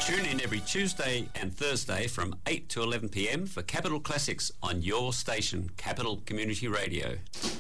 Tune in every Tuesday and Thursday from 8 to 11 p.m. for Capital Classics on your station, Capital Community Radio.